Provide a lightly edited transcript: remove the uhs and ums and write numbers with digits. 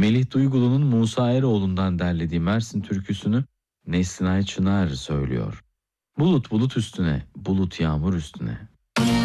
Melih Duygulu'nun Musa Eroğlu'ndan derlediği Mersin türküsünü Neslihay Çınar söylüyor. Bulut bulut üstüne, bulut yağmur üstüne.